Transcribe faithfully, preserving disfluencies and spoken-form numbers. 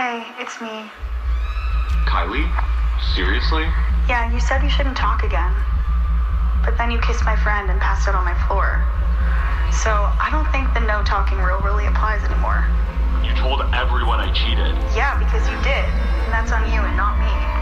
Hey, it's me. Kylie? Seriously? Yeah, you said you shouldn't talk again. But then you kissed my friend and passed out on my floor. So I don't think the no talking rule really applies anymore. You told everyone I cheated. Yeah, because you did. And that's on you and not me.